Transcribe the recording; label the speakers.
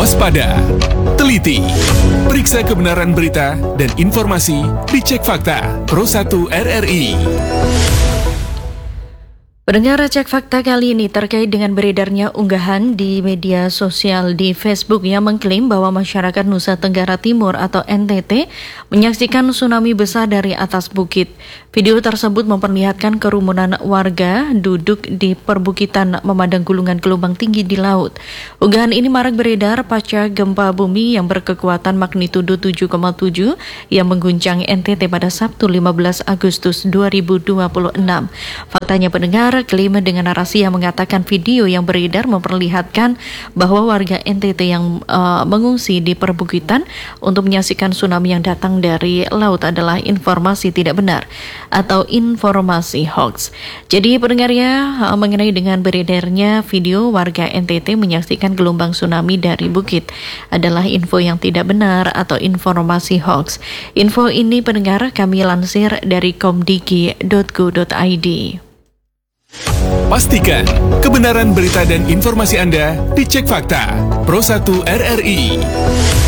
Speaker 1: Waspada, teliti, periksa kebenaran berita dan informasi di Cek Fakta Pro 1 RRI.
Speaker 2: Pendengar Cek Fakta kali ini terkait dengan beredarnya unggahan di media sosial di Facebook yang mengklaim bahwa masyarakat Nusa Tenggara Timur atau NTT menyaksikan tsunami besar dari atas bukit. Video tersebut memperlihatkan kerumunan warga duduk di perbukitan memandang gulungan gelombang tinggi di laut. Unggahan ini marak beredar pasca gempa bumi yang berkekuatan magnitudo 7,7 yang mengguncang NTT pada Sabtu 15 Agustus 2026. Faktanya pendengar, klaim dengan narasi yang mengatakan video yang beredar memperlihatkan bahwa warga NTT yang mengungsi di perbukitan untuk menyaksikan tsunami yang datang dari laut adalah informasi tidak benar atau informasi hoax. Jadi pendengarnya, mengenai dengan beredarnya video warga NTT menyaksikan gelombang tsunami dari bukit adalah info yang tidak benar atau informasi hoax. Info ini pendengar kami lansir dari komdiki.go.id.
Speaker 1: Pastikan kebenaran berita dan informasi Anda dicek fakta Pro 1 RRI.